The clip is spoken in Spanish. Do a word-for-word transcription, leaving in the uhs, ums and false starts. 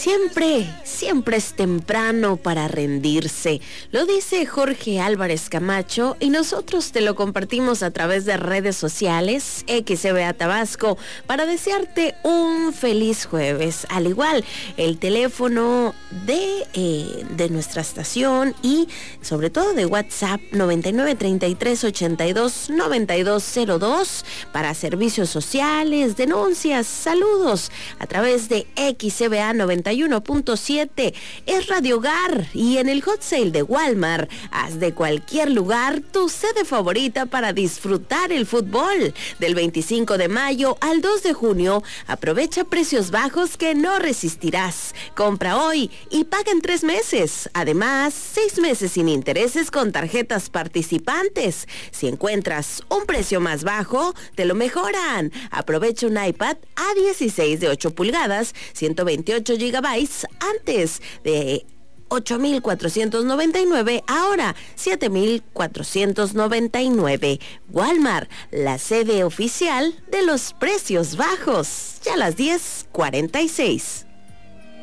Siempre, siempre es temprano para rendirse. Lo dice Jorge Álvarez Camacho y nosotros te lo compartimos a través de redes sociales, X C B A Tabasco, para desearte un feliz jueves. Al igual, el teléfono de, eh, de nuestra estación y sobre todo de WhatsApp noventa y nueve, treinta y tres, ochenta y dos, noventa y dos cero dos para servicios sociales, denuncias, saludos a través de X C B A noventa y uno punto siete. Es Radio Hogar y en el Hot Sale de Walmart, haz de cualquier lugar tu sede favorita para disfrutar el fútbol. Del veinticinco de mayo al dos de junio, aprovecha precios bajos que no resistirás. Compra hoy y paga en tres meses. Además, seis meses sin intereses con tarjetas participantes. Si encuentras un precio más bajo, te lo mejoran. Aprovecha un iPad A dieciséis de ocho pulgadas, ciento veintiocho gigabytes, antes de ocho mil cuatrocientos noventa y nueve, ahora siete mil cuatrocientos noventa y nueve. Walmart, la sede oficial de los precios bajos. Ya a las diez cuarenta y seis.